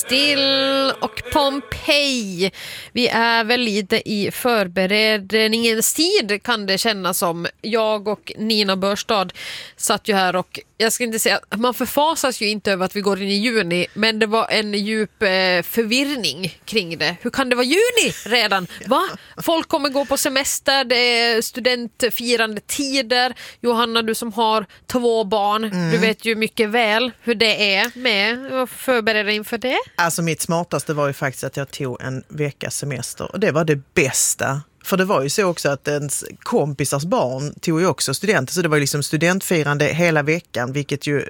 Still och Pompeji. Vi är väl lite i förberedningens tid, kan det kännas som. Jag och Nina Börstad satt ju här och jag ska inte säga, man förfasas ju inte över att vi går in i juni, men det var en djup förvirring kring det. Hur kan det vara juni redan? Va? Folk kommer gå på semester, det är studentfirande tider. Johanna, du som har 2 barn, du vet ju mycket väl hur det är med att förbereda inför det. Alltså mitt smartaste var ju faktiskt att jag tog en veckas semester och det var det bästa. För det var ju så också att ens kompisars barn tog ju också studenter, så det var ju liksom studentfirande hela veckan, vilket ju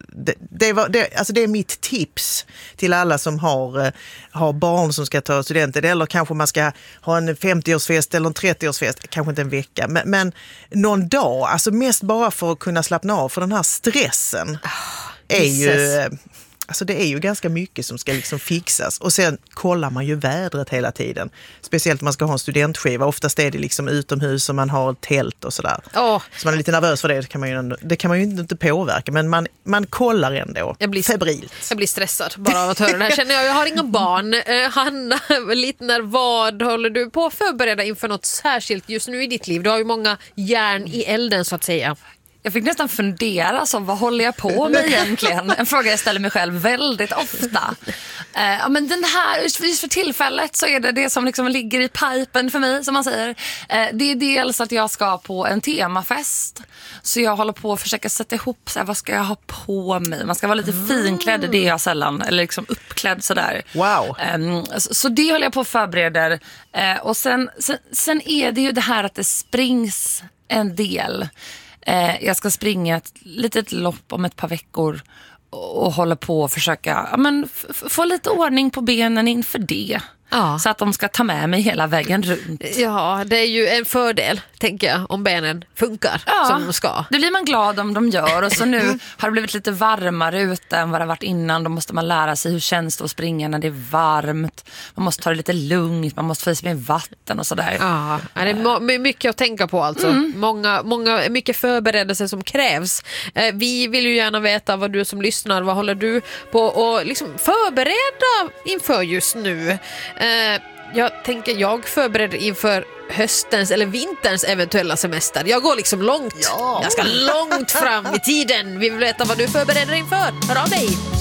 det är mitt tips till alla som har barn som ska ta studenter, eller kanske man ska ha en 50-årsfest eller en 30-årsfest, kanske inte en vecka, men någon dag, alltså mest bara för att kunna slappna av, för den här stressen är ju... Alltså det är ju ganska mycket som ska liksom fixas. Och sen kollar man ju vädret hela tiden. Speciellt om man ska ha en studentskiva. Oftast är det liksom utomhus och man har ett tält och sådär. Så man är lite nervös för det. Det kan man ju inte påverka. Men man kollar ändå. Febrilt. Jag blir stressad bara av att höra det här. Känner jag har inga barn. Hanna, lite vad håller du på att förbereda inför något särskilt just nu i ditt liv? Du har ju många järn i elden så att säga. Jag fick nästan fundera, så vad håller jag på med egentligen? En fråga jag ställer mig själv väldigt ofta. Men den här, just för tillfället så är det som liksom ligger i pipen för mig, som man säger. Det är dels att jag ska på en temafest. Så jag håller på att försöka sätta ihop, så här, vad ska jag ha på mig? Man ska vara lite finklädd, det är jag sällan. Eller liksom uppklädd sådär. Wow. Så det håller jag på att förbereda. Och sen är det ju det här att det springs en del. Jag ska springa ett litet lopp om ett par veckor och hålla på och försöka få lite ordning på benen inför det. Ja. Så att de ska ta med mig hela vägen runt. Ja, det är ju en fördel, tänker jag, om benen funkar som de ska. Det blir man glad om de gör. Och så nu har det blivit lite varmare ute än vad det har varit innan. Då måste man lära sig hur känns det att springa när det är varmt. Man måste ta det lite lugnt, man måste få i sig med vatten och sådär. Ja, det är mycket att tänka på alltså. Mycket förberedelser som krävs. Vi vill ju gärna veta vad du som lyssnar, vad håller du på och liksom förbereda inför just nu. Jag förbereder inför höstens eller vinterns eventuella semester. Jag går liksom långt. Jag ska långt fram i tiden. Vi vill veta vad du förbereder inför. Hör av dig.